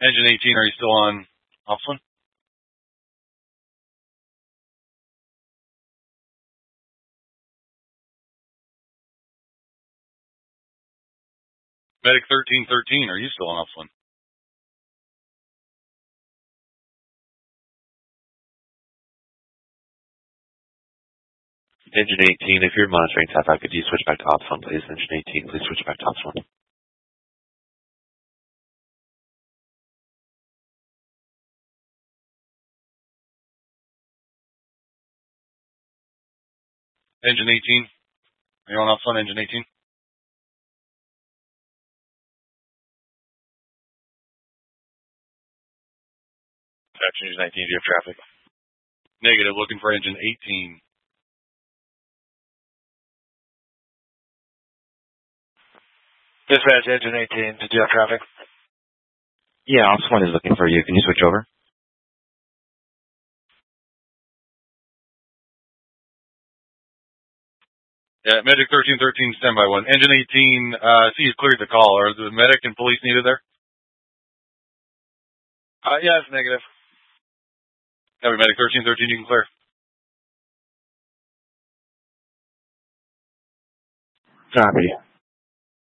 Engine 18, are you still on Ops 1? Medic 1313, are you still on Ops 1? Engine 18, if you're monitoring Tap 5, could you switch back to Ops 1, please? Engine 18, please switch back to Ops 1. Engine 18, are you on Ops 1, Engine 18? Engine 19, do you have traffic? Negative, looking for Engine 18. Dispatch, Engine 18, did you have traffic? Yeah, Ops 1 is looking for you. Can you switch over? Yeah, Medic 1313, standby 1. Engine 18, see you cleared the call. Are the medic and police needed there? Yeah, it's negative. Copy, Medic 1313, you can clear. Copy.